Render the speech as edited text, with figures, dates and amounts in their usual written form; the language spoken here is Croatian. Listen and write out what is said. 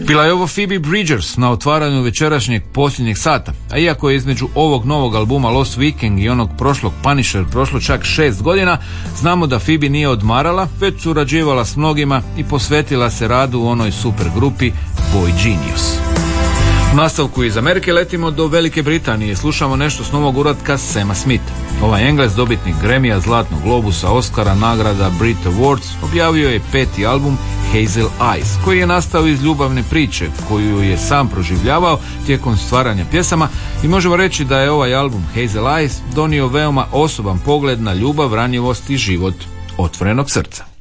Bila je ovo Phoebe Bridgers na otvaranju večerašnjeg posljednjeg sata, a iako je između ovog novog albuma Lost Weekend i onog prošlog Punisher prošlo čak 6 godina, znamo da Phoebe nije odmarala, već surađivala s mnogima i posvetila se radu u onoj super grupi Boy Genius. U nastavku iz Amerike letimo do Velike Britanije i slušamo nešto s novog uratka Sama Smitha. Ovaj Engles, dobitnik Grammya, Zlatnog globusa, Oscara, nagrada Brit Awards, objavio je 5. album Hazel Eyes, koji je nastao iz ljubavne priče koju je sam proživljavao tijekom stvaranja pjesama i možemo reći da je ovaj album Hazel Eyes donio veoma osoban pogled na ljubav, ranjivost i život otvorenog srca.